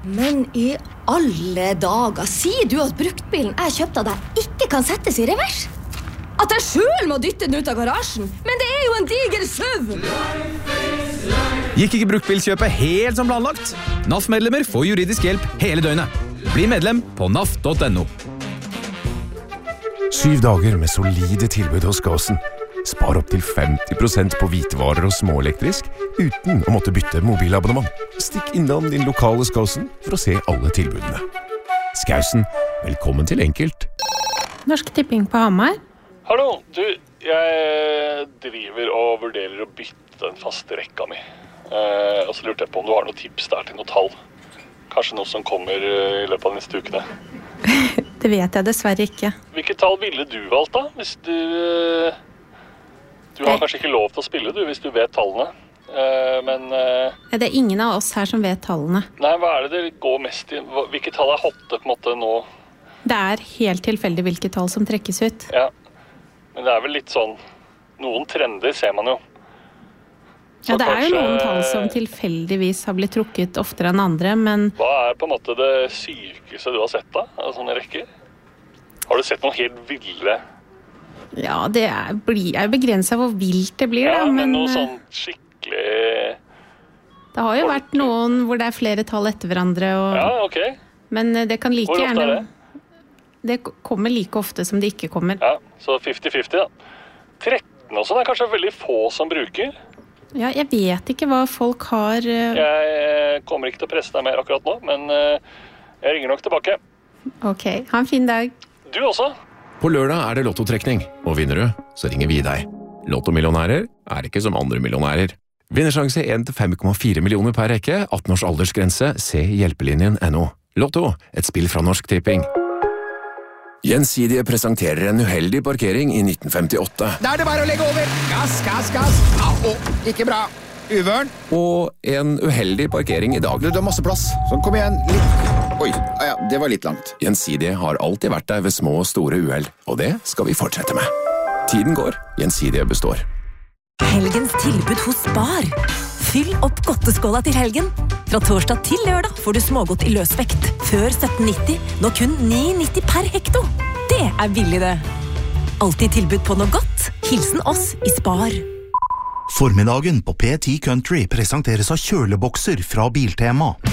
Men I alle dager, sier du at bruktbilen jeg kjøpte av deg ikke kan settes I revers? At jeg selv må dytte den ut av garasjen? Men det jo en diger SUV! Gikk ikke bruktbilkjøpet helt som planlagt? NAF-medlemmer får juridisk hjelp hele døgnet. Bli medlem på naf.no. 7 dager med solide tilbud hos Gåsen. Spar opp til 50% på hvitevarer og småelektrisk, uten å måtte bytte mobilabonnement. Stikk innom din lokale Skåsen for å se alle tilbudene. Skausen, velkommen til enkelt. Norsk Tipping på Hamar. Hallo, du, jeg driver og vurderer å bytte den faste rekka mi. Og så lurte jeg på om du har noen tips der til noe tall. Kanskje noe som kommer I løpet av neste ukene. Det vet jeg dessverre ikke. Hvilket tall ville du valgt da? Hvis du... Du har kanskje ikke lov til å spille, du, hvis du vet tallene. Men... Det ingen av oss her som vet tallene. Nei, hva det går mest I? Hvilke tall hotte på en måte nå? Det helt tilfeldig hvilke tall som trekkes ut. Ja, men det vel litt sånn... Noen trender ser man jo. Så ja, det kanskje... jo noen tall som tilfeldigvis har blitt trukket oftere enn andre, men... Hva på en måte det sykeste du har sett da? Sånne rekker? Har du sett noen helt ville... Ja, det blir begrenset hvor vilt det blir, da, men... noe sånn skikkelig... Det har jo vært noen hvor det flere tall etter hverandre, og... Ja, ok. Men det kan like hvor gjerne... ofte det? Det kommer like ofte som det ikke kommer. Ja, så 50-50 da. 13 også, det kanskje veldig få som bruker. Ja, jeg vet ikke hva folk har... Jeg kommer ikke til å presse deg mer akkurat nå, men jeg ringer nok tilbake. Ok, ha en fin dag. Du også. På lørdag det lottotrekning, og vinner du, så ringer vi deg. Lottomillionærer ikke som andre millionærer. Vinnersjanse 1-5,4 millioner per rekke, 18 års aldersgrense, se hjelpelinjen.no. Lotto, et spill fra Norsk Tipping. Gjensidige presenterer en uheldig parkering I 1958. Da det bare å legge over. Gass, gass, gass. Au, ikke bra. Uvørn. Og en uheldig parkering I dag. Du har masse plass. Sånn, kom igjen. Litt. Oi, ja, det var litt langt. Gjensidige har alltid vært der ved små og store uheld, og det skal vi fortsette med. Tiden går, Gjensidige består. Helgens tilbud hos Spar. Fyll opp godteskåla til helgen. Fra torsdag til lørdag får du smågodt I løsvekt. Før 17,90, nå kun 9,90 per hekto. Det billig det. Alltid tilbud på noe godt. Hilsen oss I Spar. Formiddagen på P10 Country presenteres av kjølebokser fra Biltema.